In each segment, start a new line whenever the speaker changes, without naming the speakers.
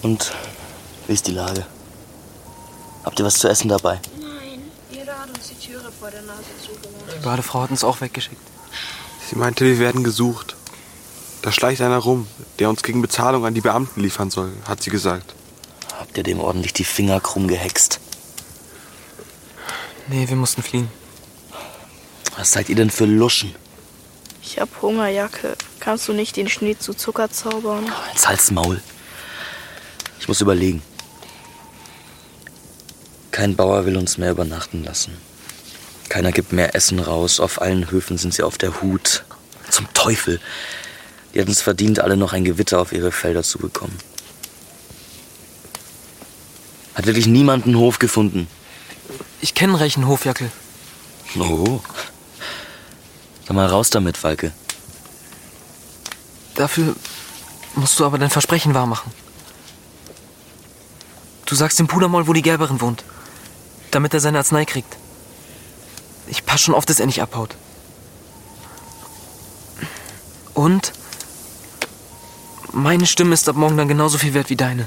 Und wie ist die Lage? Habt ihr was zu essen dabei?
Nein, jeder hat uns die Türe vor der Nase zugemacht.
Die Badefrau hat uns auch weggeschickt.
Sie meinte, wir werden gesucht. Da schleicht einer rum, der uns gegen Bezahlung an die Beamten liefern soll, hat sie gesagt.
Habt ihr dem ordentlich die Finger krumm gehext?
Nee, wir mussten fliehen.
Was seid ihr denn für Luschen?
Ich hab Hunger, Jacke. Kannst du nicht den Schnee zu Zucker zaubern?
Jetzt halt's Maul. Ich muss überlegen. Kein Bauer will uns mehr übernachten lassen. Keiner gibt mehr Essen raus. Auf allen Höfen sind sie auf der Hut. Zum Teufel. Die hätten es verdient, alle noch ein Gewitter auf ihre Felder zu bekommen. Hat wirklich niemand einen Hof gefunden?
Ich kenne einen reichen Hofjackel.
Oh. Sag mal raus damit, Falke.
Dafür musst du aber dein Versprechen wahrmachen. Du sagst dem Pudermoll, wo die Gerberin wohnt, damit er seine Arznei kriegt. Ich pass schon auf, dass er nicht abhaut. Und meine Stimme ist ab morgen dann genauso viel wert wie deine.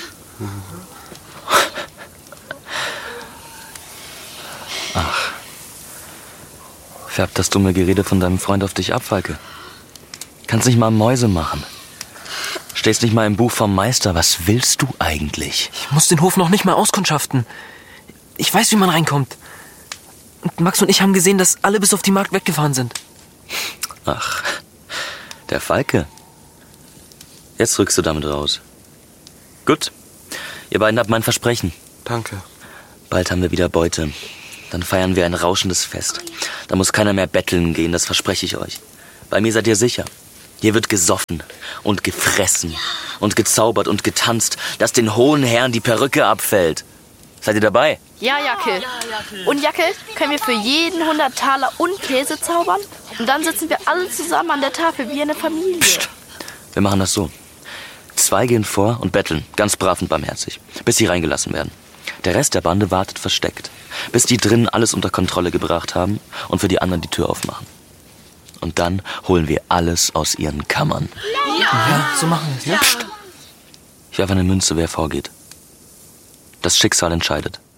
Ach. Färbt das dumme Gerede von deinem Freund auf dich ab, Falke? Kannst nicht mal Mäuse machen. Stehst nicht mal im Buch vom Meister. Was willst du eigentlich?
Ich muss den Hof noch nicht mal auskundschaften. Ich weiß, wie man reinkommt. Und Max und ich haben gesehen, dass alle bis auf die Magd weggefahren sind.
Ach, der Falke. Jetzt rückst du damit raus. Gut, ihr beiden habt mein Versprechen.
Danke.
Bald haben wir wieder Beute. Dann feiern wir ein rauschendes Fest. Da muss keiner mehr betteln gehen, das verspreche ich euch. Bei mir seid ihr sicher. Hier wird gesoffen und gefressen und gezaubert und getanzt, dass den hohen Herren die Perücke abfällt. Seid ihr dabei?
Ja, Jacke. Und Jacke, können wir für jeden 100 Taler und Käse zaubern? Und dann sitzen wir alle zusammen an der Tafel wie eine Familie.
Psst. Wir machen das so. 2 gehen vor und betteln, ganz brav und barmherzig, bis sie reingelassen werden. Der Rest der Bande wartet versteckt, bis die drinnen alles unter Kontrolle gebracht haben und für die anderen die Tür aufmachen. Und dann holen wir alles aus ihren Kammern.
Ja, so machen wir es, ja?
Psst. Ich werfe eine Münze, wer vorgeht. Das Schicksal entscheidet.